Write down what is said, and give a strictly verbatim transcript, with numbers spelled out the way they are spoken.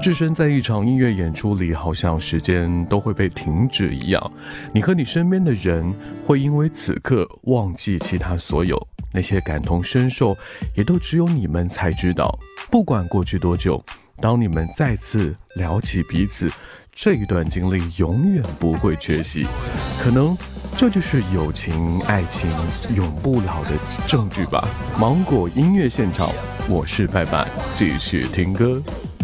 置身在一场音乐演出里，好像时间都会被停止一样。你和你身边的人会因为此刻忘记其他所有，那些感同身受也都只有你们才知道。不管过去多久，当你们再次聊起彼此，这一段经历永远不会缺席。可能这就是友情爱情永不老的证据吧。芒果音乐现场，我是拜拜，继续听歌。